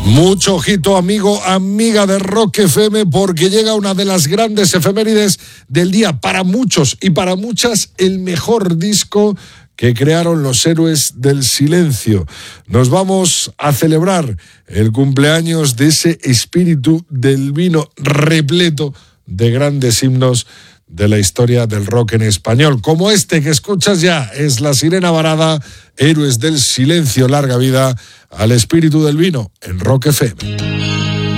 Mucho ojito, amigo, amiga de Rock FM, porque llega una de las grandes efemérides del día. Para muchos y para muchas, el mejor disco que crearon los Héroes del Silencio. Nos vamos a celebrar el cumpleaños de ese espíritu del vino repleto de grandes himnos de la historia del rock en español, como este que escuchas ya, es La Sirena Varada, Héroes del Silencio. Larga vida al espíritu del vino en Rock FM.